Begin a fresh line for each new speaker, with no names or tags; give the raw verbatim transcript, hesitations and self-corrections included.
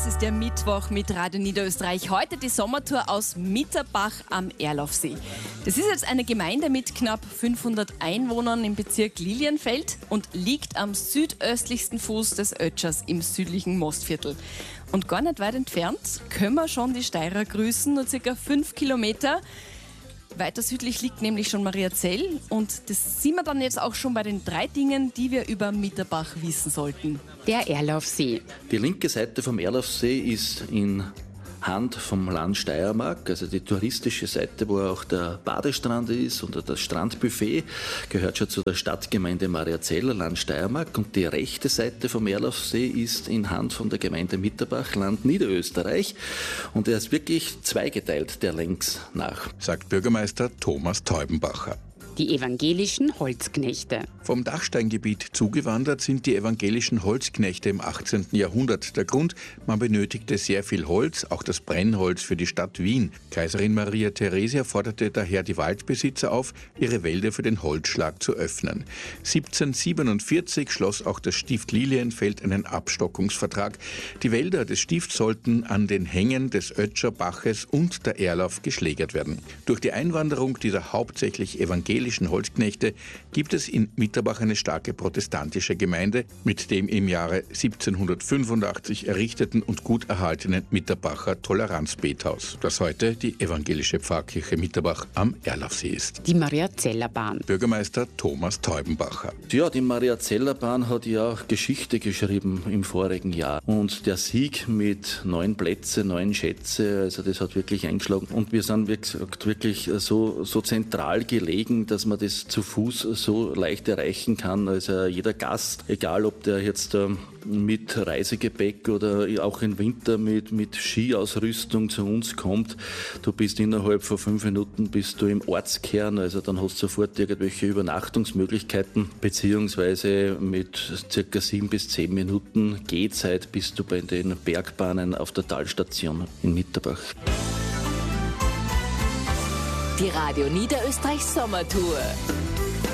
Das ist der Mittwoch mit Radio Niederösterreich. Heute die Sommertour aus Mitterbach am Erlaufsee. Das ist jetzt eine Gemeinde mit knapp fünfhundert Einwohnern im Bezirk Lilienfeld und liegt am südöstlichsten Fuß des Ötschers im südlichen Mostviertel. Und gar nicht weit entfernt können wir schon die Steirer grüßen, nur circa fünf Kilometer. Weiter südlich liegt nämlich schon Mariazell und das sind wir dann jetzt auch schon bei den drei Dingen, die wir über Mitterbach wissen sollten. Der Erlaufsee.
Die linke Seite vom Erlaufsee ist in Hand vom Land Steiermark, also die touristische Seite, wo auch der Badestrand ist und das Strandbuffet, gehört schon zu der Stadtgemeinde Mariazell, Land Steiermark. Und die rechte Seite vom Erlaufsee ist in Hand von der Gemeinde Mitterbach, Land Niederösterreich. Und er ist wirklich zweigeteilt, der längs nach.
Sagt Bürgermeister Thomas Teubenbacher.
Die evangelischen Holzknechte.
Vom Dachsteingebiet zugewandert sind die evangelischen Holzknechte im achtzehnten Jahrhundert. Der Grund, man benötigte sehr viel Holz, auch das Brennholz für die Stadt Wien. Kaiserin Maria Theresia forderte daher die Waldbesitzer auf, ihre Wälder für den Holzschlag zu öffnen. siebzehnhundertsiebenundvierzig schloss auch das Stift Lilienfeld einen Abstockungsvertrag. Die Wälder des Stifts sollten an den Hängen des Ötscher Baches und der Erlauf geschlägert werden. Durch die Einwanderung dieser hauptsächlich evangelischen Holzknechte gibt es in Mitterbach eine starke protestantische Gemeinde mit dem im Jahre siebzehnhundertfünfundachtzig errichteten und gut erhaltenen Mitterbacher Toleranzbethaus, das heute die evangelische Pfarrkirche Mitterbach am Erlaufsee ist.
Die Mariazellerbahn.
Bürgermeister Thomas Teubenbacher.
Ja, die Mariazellerbahn hat ja Geschichte geschrieben im vorigen Jahr. Und der Sieg mit neun Plätze, neun Schätze, also das hat wirklich eingeschlagen. Und wir sind, wie gesagt, wirklich so, so zentral gelegen, dass man das zu Fuß so leicht erreichen kann. Also jeder Gast, egal ob der jetzt äh, mit Reisegepäck oder auch im Winter mit, mit Skiausrüstung zu uns kommt, du bist innerhalb von fünf Minuten bist du im Ortskern, also dann hast du sofort irgendwelche Übernachtungsmöglichkeiten, beziehungsweise mit circa sieben bis zehn Minuten Gehzeit bist du bei den Bergbahnen auf der Talstation in Mitterbach.
Die Radio Niederösterreich Sommertour.